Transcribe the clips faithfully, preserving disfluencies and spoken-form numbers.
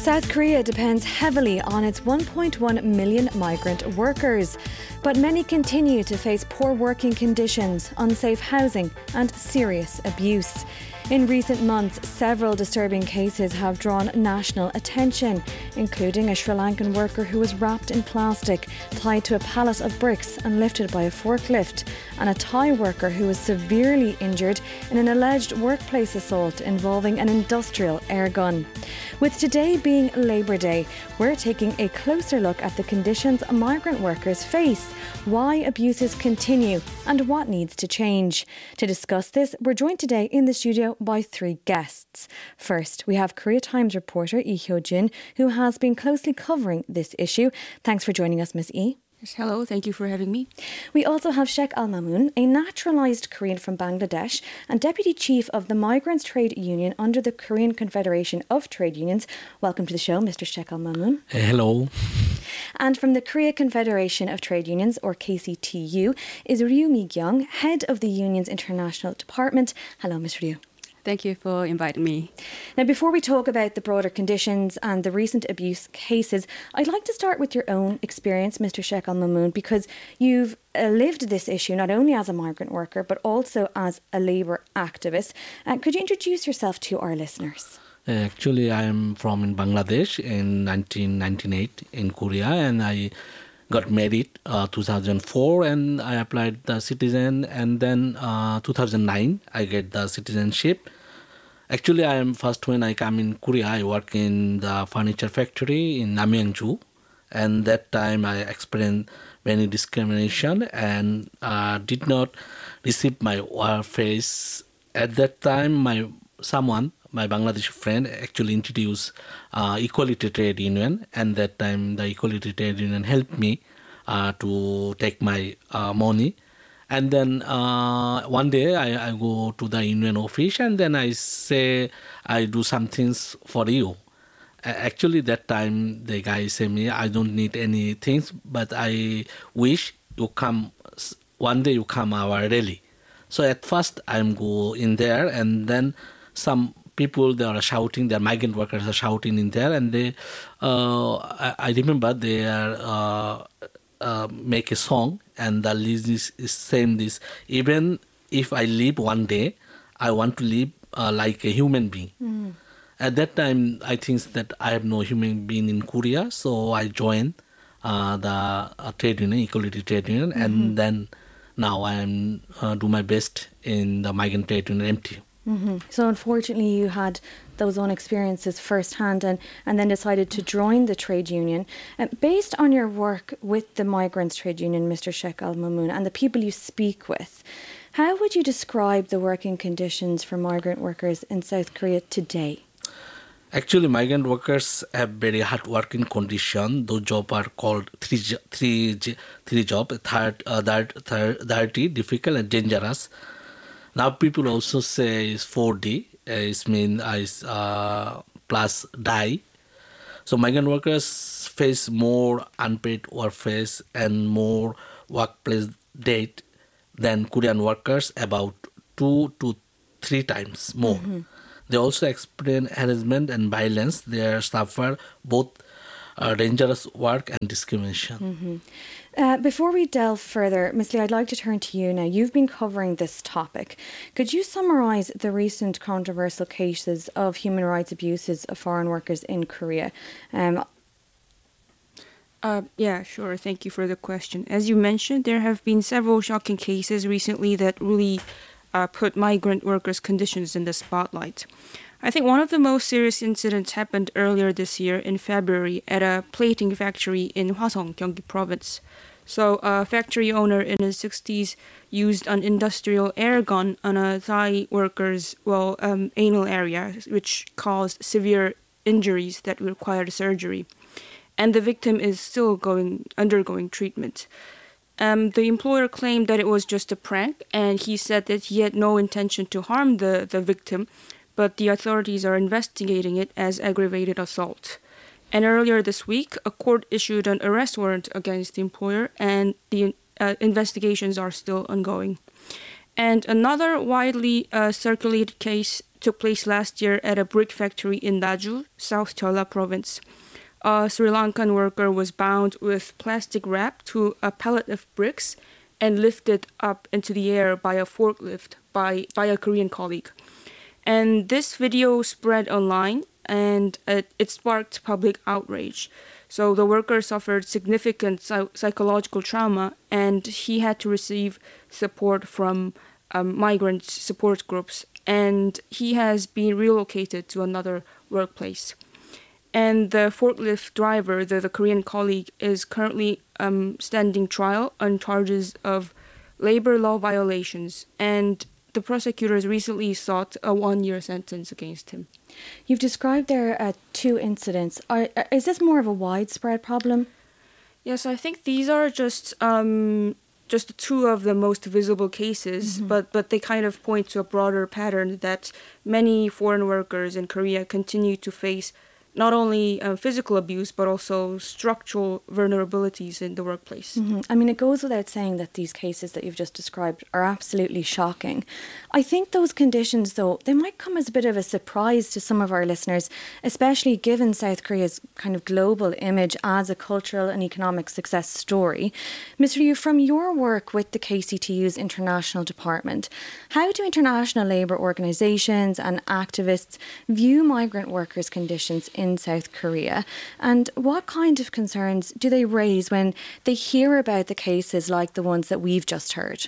South Korea depends heavily on its one point one million migrant workers, but many continue to face poor working conditions, unsafe housing and serious abuse. In recent months, several disturbing cases have drawn national attention, including a Sri Lankan worker who was wrapped in plastic, tied to a pallet of bricks and lifted by a forklift, and a Thai worker who was severely injured in an alleged workplace assault involving an industrial air gun. With today being Labour Day, we're taking a closer look at the conditions migrant workers face, why abuses continue and what needs to change. To discuss this, we're joined today in the studio by three guests. First, we have Korea Times reporter Lee Hyo-jin, who has been closely covering this issue. Thanks for joining us, Miss E. Yes, hello, thank you for having me. We also have Sheikh Al-Mamun, a naturalised Korean from Bangladesh and Deputy Chief of the Migrants Trade Union under the Korean Confederation of Trade Unions. Welcome to the show, Mister Sheikh Al-Mamun. Uh, hello. And from the Korea Confederation of Trade Unions, or K C T U, is Ryu Mi-kyung, Head of the Union's International Department. Hello, Miss Ryu. Thank you for inviting me. Now, before we talk about the broader conditions and the recent abuse cases, I'd like to start with your own experience, Mister Sheikh Al-Mamun, because you've uh, lived this issue not only as a migrant worker, but also as a labour activist. Uh, could you introduce yourself to our listeners? Uh, actually, I am from in Bangladesh in nineteen ninety-eight in Korea, and I got married uh, two thousand four, and I applied the citizen, and then uh, two thousand nine I get the citizenship. Actually, I am first when I come in Korea, I work in the furniture factory in Namyangju, and that time I experienced many discrimination and uh, did not receive my welfare. At that time, my someone, my Bangladeshi friend, actually introduced uh, Equality Trade Union, and that time the Equality Trade Union helped me uh, to take my uh, money. And then uh, one day I, I go to the union office, and then I say, I do some things for you. Actually, that time the guy say me, I don't need any things, but I wish you come, one day you come our rally. So at first I'm go in there, and then some people, they are shouting, their migrant workers are shouting in there, and they, uh, I, I remember they are uh, uh, make a song, and the lyrics is saying this: even if I live one day, I want to live uh, like a human being. Mm. At that time, I think that I have no human being in Korea, so I joined uh, the uh, trade union, Equality Trade Union, mm-hmm. and then now I am uh, do my best in the migrant trade union, M T U. Mm-hmm. So unfortunately you had those own experiences firsthand and, and then decided to join the trade union. Uh, based on your work with the Migrants Trade Union, Mister Sheikh Al-Mamun, and the people you speak with, how would you describe the working conditions for migrant workers in South Korea today? Actually, migrant workers have very hard working condition. Those jobs are called three, three, three jobs, third, uh, third, third, dirty, difficult and dangerous. Now people also say it's four D, uh, it means uh, plus die. So migrant workers face more unpaid warfare and more workplace debt than Korean workers, about two to three times more. Mm-hmm. They also experience harassment and violence. They suffer both uh, dangerous work and discrimination. Mm-hmm. Uh, before we delve further, Miz Lee, I'd like to turn to you now. You've been covering this topic. Could you summarise the recent controversial cases of human rights abuses of foreign workers in Korea? Um, uh, yeah, sure. Thank you for the question. As you mentioned, there have been several shocking cases recently that really uh, put migrant workers' conditions in the spotlight. I think one of the most serious incidents happened earlier this year in February at a plating factory in Hwaseong, Gyeonggi Province. So a factory owner in his sixties used an industrial air gun on a Thai worker's well um, anal area, which caused severe injuries that required surgery. And the victim is still going undergoing treatment. Um, the employer claimed that it was just a prank, and he said that he had no intention to harm the, the victim, but the authorities are investigating it as aggravated assault. And earlier this week, a court issued an arrest warrant against the employer, and the uh, investigations are still ongoing. And another widely uh, circulated case took place last year at a brick factory in Naju, South Jeolla province. A Sri Lankan worker was bound with plastic wrap to a pallet of bricks and lifted up into the air by a forklift by, by a Korean colleague. And this video spread online, and it, it sparked public outrage. So the worker suffered significant psy- psychological trauma, and he had to receive support from um, migrant support groups, and he has been relocated to another workplace. And the forklift driver, the, the Korean colleague, is currently um, standing trial on charges of labor law violations, and the prosecutors recently sought a one-year sentence against him. You've described there uh, two incidents. Are, is this more of a widespread problem? Yes, I think these are just um, just two of the most visible cases, mm-hmm. but, but they kind of point to a broader pattern that many foreign workers in Korea continue to face not only uh, physical abuse, but also structural vulnerabilities in the workplace. Mm-hmm. I mean, it goes without saying that these cases that you've just described are absolutely shocking. I think those conditions, though, they might come as a bit of a surprise to some of our listeners, especially given South Korea's kind of global image as a cultural and economic success story. Mister Ryu, from your work with the K C T U's International Department, how do international labour organisations and activists view migrant workers' conditions in South Korea, and what kind of concerns do they raise when they hear about the cases like the ones that we've just heard?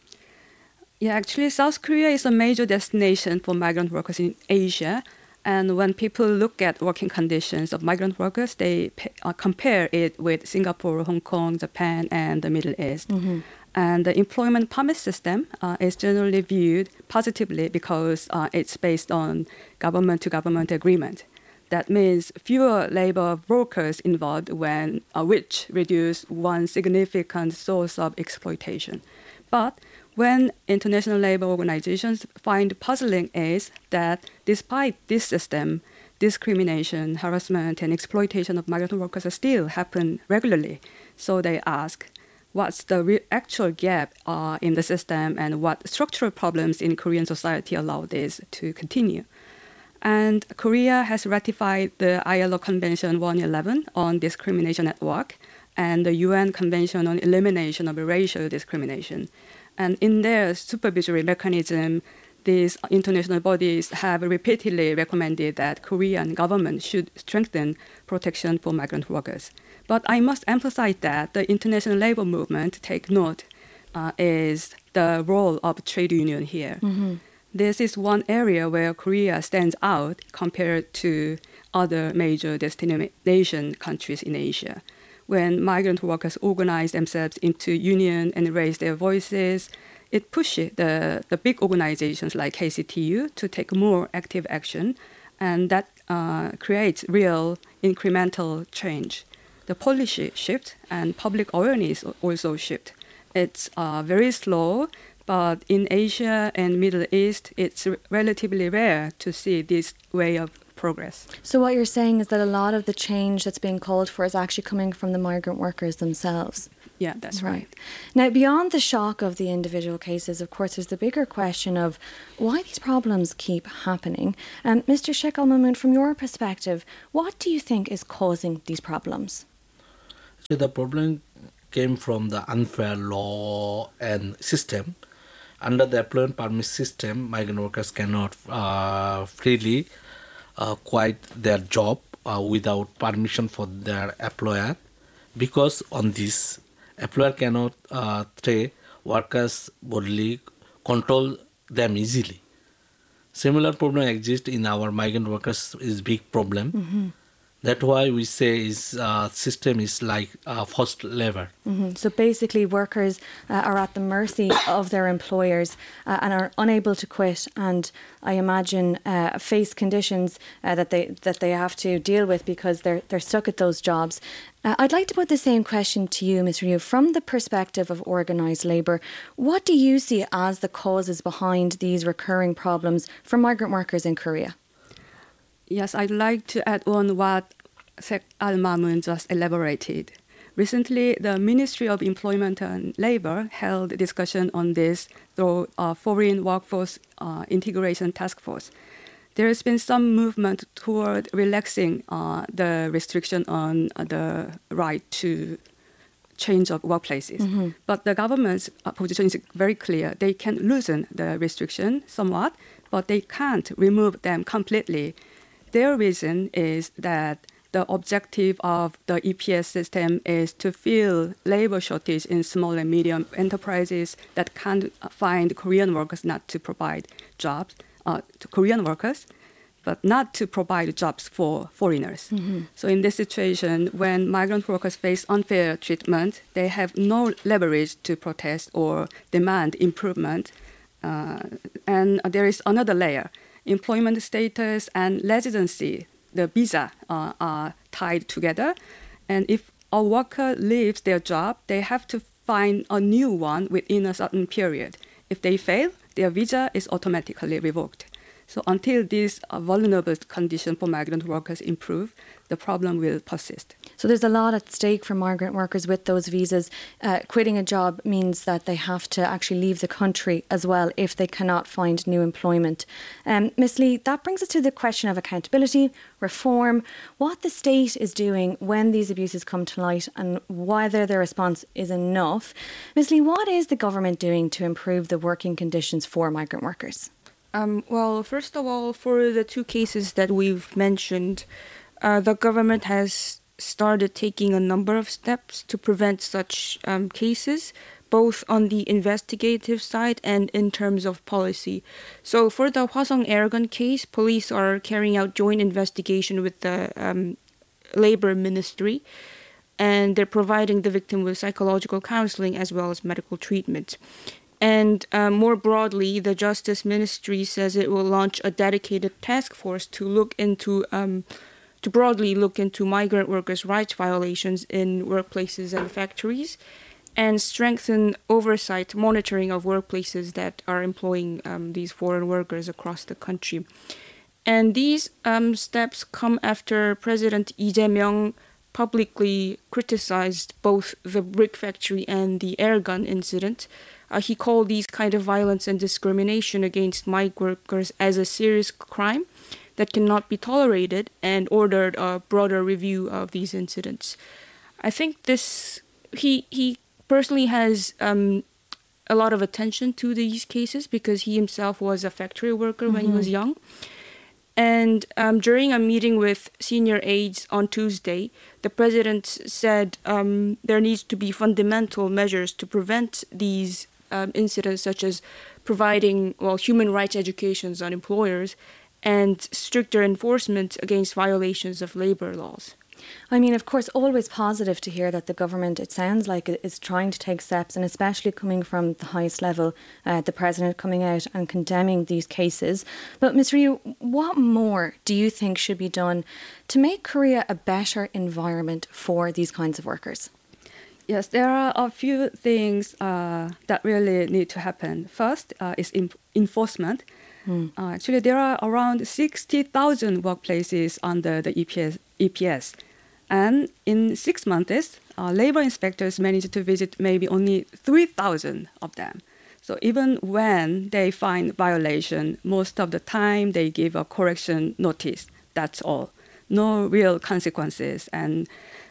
Yeah, actually, South Korea is a major destination for migrant workers in Asia. And when people look at working conditions of migrant workers, they uh, compare it with Singapore, Hong Kong, Japan, and the Middle East. Mm-hmm. And the employment permit system uh, is generally viewed positively because uh, it's based on government-to-government agreement. That means fewer labor brokers involved, when uh, which reduce one significant source of exploitation. But when international labor organizations find puzzling is that despite this system, discrimination, harassment, and exploitation of migrant workers still happen regularly. So they ask, what's the re- actual gap uh, in the system, and what structural problems in Korean society allow this to continue? And Korea has ratified the I L O Convention one eleven on discrimination at work and the U N Convention on Elimination of Racial Discrimination. And in their supervisory mechanism, these international bodies have repeatedly recommended that Korean government should strengthen protection for migrant workers. But I must emphasize that the international labor movement, take note, uh, is the role of trade union here. Mm-hmm. This is one area where Korea stands out compared to other major destination countries in Asia. When migrant workers organize themselves into union and raise their voices, it pushes the, the big organizations like K C T U to take more active action, and that uh, creates real incremental change. The policy shift and public awareness also shift. It's uh, very slow, but in Asia and Middle East, it's r- relatively rare to see this way of progress. So what you're saying is that a lot of the change that's being called for is actually coming from the migrant workers themselves. Yeah, that's right. right. Now, beyond the shock of the individual cases, of course, there's the bigger question of why these problems keep happening. Um, Mister Sheikh Al-Mamun, from your perspective, what do you think is causing these problems? So the problem came from the unfair law and system. Under the employment permit system, migrant workers cannot uh, freely uh, quit their job uh, without permission for their employer, because on this, employer cannot uh, treat workers bodily, control them easily. Similar problem exists in our migrant workers is big problem. Mm-hmm. That's why we say is uh, system is like uh, forced labor. Mm-hmm. So basically, workers uh, are at the mercy of their employers uh, and are unable to quit. And I imagine uh, face conditions uh, that they that they have to deal with because they're they're stuck at those jobs. Uh, I'd like to put the same question to you, Mister Ryu. From the perspective of organised labour, what do you see as the causes behind these recurring problems for migrant workers in Korea? Yes, I'd like to add on what Sheikh Al-Mamun just elaborated. Recently, the Ministry of Employment and Labor held a discussion on this through a foreign workforce uh, integration task force. there has been some movement toward relaxing uh, the restriction on uh, the right to change of workplaces. Mm-hmm. But the government's uh, position is very clear. They can loosen the restriction somewhat, but they can't remove them completely. Their reason is that the objective of the E P S system is to fill labor shortage in small and medium enterprises that can't find Korean workers, not to provide jobs uh, to Korean workers, but not to provide jobs for foreigners. Mm-hmm. So in this situation, when migrant workers face unfair treatment, they have no leverage to protest or demand improvement. Uh, and there is another layer. Employment status and residency, the visa, uh, are tied together. And if a worker leaves their job, they have to find a new one within a certain period. If they fail, their visa is automatically revoked. So until this uh, vulnerable condition for migrant workers improve, the problem will persist. So there's a lot at stake for migrant workers with those visas. Uh, quitting a job means that they have to actually leave the country as well if they cannot find new employment. Um, Miz Lee, that brings us to the question of accountability, reform, what the state is doing when these abuses come to light and whether their response is enough. Miz Lee, what is the government doing to improve the working conditions for migrant workers? Um, well, first of all, for the two cases that we've mentioned, uh, the government has started taking a number of steps to prevent such um, cases, both on the investigative side and in terms of policy. So for the Hwasong Airgun case, police are carrying out joint investigation with the um, Labor Ministry, and they're providing the victim with psychological counseling as well as medical treatment. And uh, more broadly, the Justice Ministry says it will launch a dedicated task force to look into, um, to broadly look into migrant workers' rights violations in workplaces and factories, and strengthen oversight monitoring of workplaces that are employing um, these foreign workers across the country. And these um, steps come after President Lee Jae-myung publicly criticized both the brick factory and the airgun incident. Uh, he called these kind of violence and discrimination against migrant workers as a serious crime that cannot be tolerated and ordered a broader review of these incidents. I think this, he he personally has um, a lot of attention to these cases because he himself was a factory worker mm-hmm. when he was young. And um, during a meeting with senior aides on Tuesday, the president said um, there needs to be fundamental measures to prevent these Um, incidents, such as providing well human rights educations on employers and stricter enforcement against violations of labor laws. I mean, of course, always positive to hear that the government, it sounds like, is trying to take steps, and especially coming from the highest level, uh, the president coming out and condemning these cases. But Miz Ryu, what more do you think should be done to make Korea a better environment for these kinds of workers? Yes, there are a few things uh, that really need to happen. First uh, is in- enforcement. Mm. Uh, actually, there are around sixty thousand workplaces under the E P S. E P S. And in six months, uh, labor inspectors managed to visit maybe only three thousand of them. So even when they find violation, most of the time they give a correction notice. That's all. No real consequences. And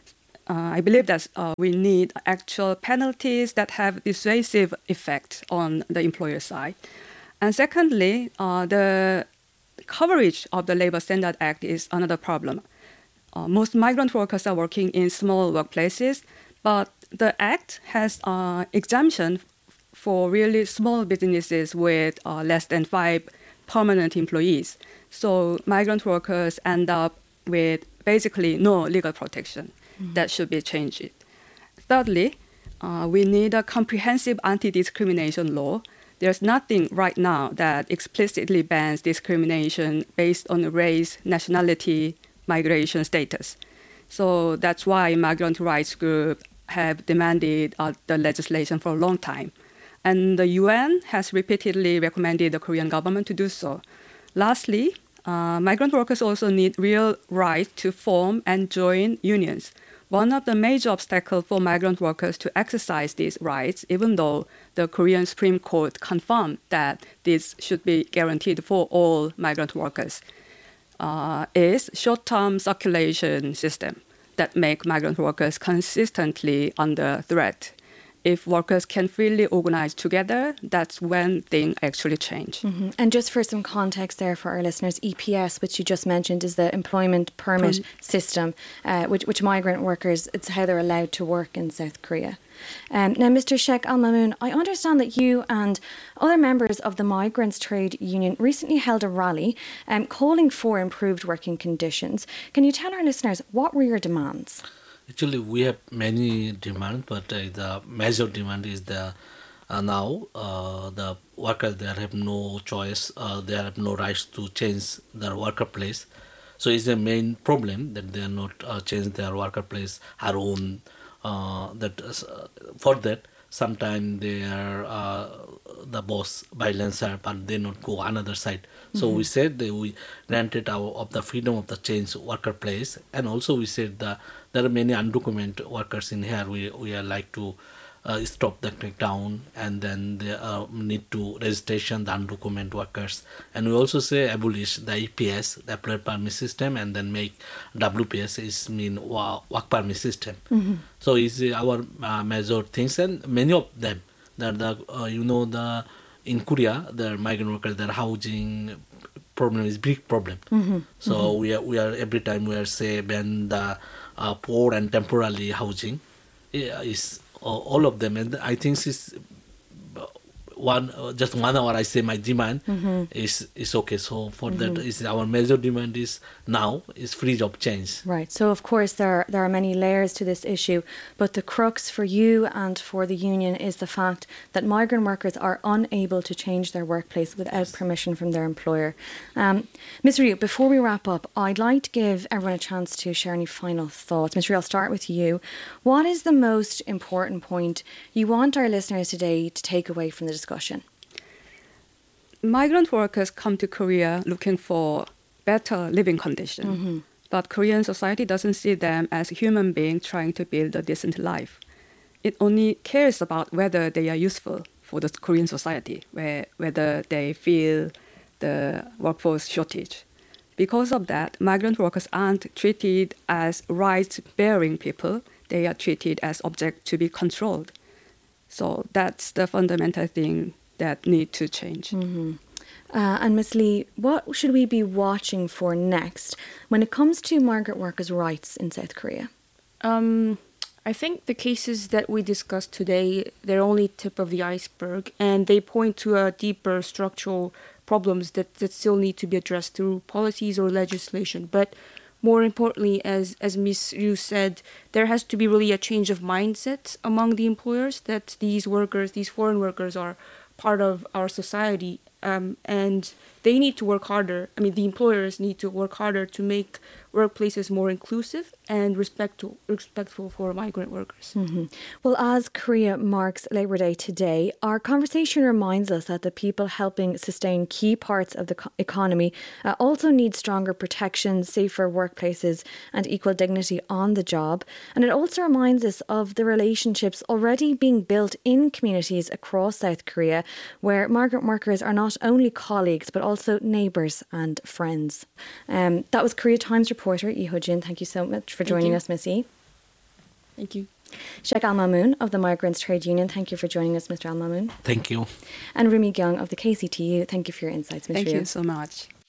Uh, I believe that uh, we need actual penalties that have dissuasive effect on the employer side. And secondly, uh, the coverage of the Labor Standard Act is another problem. Uh, most migrant workers are working in small workplaces, but the Act has uh, exemption for really small businesses with uh, less than five permanent employees. So migrant workers end up with basically no legal protection. That should be changed. Thirdly, uh, we need a comprehensive anti-discrimination law. There's nothing right now that explicitly bans discrimination based on race, nationality, migration status. So that's why migrant rights groups have demanded uh, the legislation for a long time. And the U N has repeatedly recommended the Korean government to do so. Lastly, uh, migrant workers also need real right to form and join unions. one of the major obstacles for migrant workers to exercise these rights, even though the Korean Supreme Court confirmed that this should be guaranteed for all migrant workers, uh, is short-term circulation system that make migrant workers consistently under threat. If workers can freely organize together, that's when things actually change. Mm-hmm. And just for some context there for our listeners, E P S, which you just mentioned, is the employment permit Perm- system, uh, which, which migrant workers, it's how they're allowed to work in South Korea. Um, now, Mister Sheikh Al-Mamoon, I understand that you and other members of the Migrants Trade Union recently held a rally um, calling for improved working conditions. Can you tell our listeners, what were your demands? Actually, we have many demands, but uh, the major demand is the uh, now uh, the workers, they have no choice, uh, they have no rights to change their worker place. So it's the main problem that they are not uh, change their worker place, our own. Uh, that uh, for that, sometimes they are uh, the boss violence, but they not go another side. So mm-hmm. we said that we granted our of the freedom of the change worker place, and also we said that there are many undocumented workers in here. We we are like to uh, stop the crackdown, and then they uh, need to registration the undocumented workers, and we also say abolish the E P S, the employment permit system, and then make W P S is mean work permit system. Mm-hmm. So it's our uh, major things, and many of them that the uh, you know the in Korea the migrant workers, their housing problem is big problem. Mm-hmm. So mm-hmm. we are we are every time we are say when the uh, poor and temporary housing is uh, all of them, and I think it's one uh, just one hour I say my demand mm-hmm. is is okay. So for mm-hmm. that is our major demand is now is free job change. Right. So of course there are, there are many layers to this issue, but the crux for you and for the union is the fact that migrant workers are unable to change their workplace without yes. permission from their employer. Um, Mister Ryu, before we wrap up, I'd like to give everyone a chance to share any final thoughts. Mister Ryu, I'll start with you. What is the most important point you want our listeners today to take away from the discussion? Migrant workers come to Korea looking for better living conditions, mm-hmm. but Korean society doesn't see them as human beings trying to build a decent life. It only cares about whether they are useful for the Korean society, where, whether they feel the workforce shortage. Because of that, migrant workers aren't treated as rights-bearing people. They are treated as objects to be controlled. So that's the fundamental thing that need to change. Mm-hmm. Uh, and Miz Lee, what should we be watching for next when it comes to migrant workers' rights in South Korea? Um, I think the cases that we discussed today, they're only tip of the iceberg, and they point to a deeper structural problems that, that still need to be addressed through policies or legislation. But more importantly, as as Miz Ryu said, there has to be really a change of mindset among the employers that these workers, these foreign workers, are part of our society, um, and they need to work harder. I mean, the employers need to work harder to make workplaces more inclusive and respectful, respectful for migrant workers. Mm-hmm. Well, as Korea marks Labour Day today, our conversation reminds us that the people helping sustain key parts of the co- economy uh, also need stronger protections, safer workplaces and equal dignity on the job. And it also reminds us of the relationships already being built in communities across South Korea, where migrant workers are not only colleagues but also neighbours and friends. Um, that was Korea Times reporter Lee Ho-jin. Thank you so much for joining us, Missy. Thank you. Sheikh Al-Mamoon of the Migrants Trade Union. Thank you for joining us, Mister Al-Mamoon. Thank you. And Rumi Kyung of the K C T U. Thank you for your insights, Mister Thank you so much.